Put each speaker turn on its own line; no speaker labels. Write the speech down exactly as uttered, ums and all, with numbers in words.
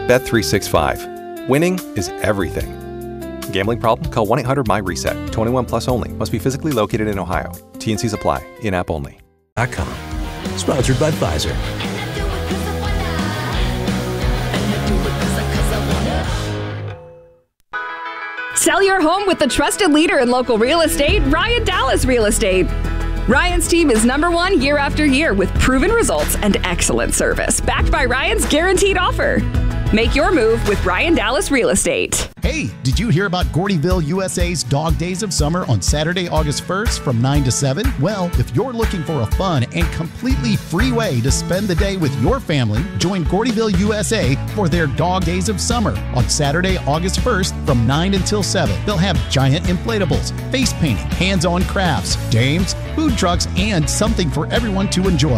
Bet three sixty-five. Winning is everything. Gambling problem? Call one eight hundred my reset. twenty-one plus only. Must be physically located in Ohio. T and C's apply. In-app only.
.com. Sponsored by Pfizer.
Sell your home with the trusted leader in local real estate, Ryan Dallas Real Estate. Ryan's team is number one year after year with proven results and excellent service, backed by Ryan's guaranteed offer. Make your move with Ryan Dallas Real Estate.
Hey, did you hear about Gordyville U S A's Dog Days of Summer on Saturday, August first from nine to seven? Well, if you're looking for a fun and completely free way to spend the day with your family, join Gordyville U S A for their Dog Days of Summer on Saturday, August first from nine until seven. They'll have giant inflatables, face painting, hands-on crafts, games, food trucks, and something for everyone to enjoy.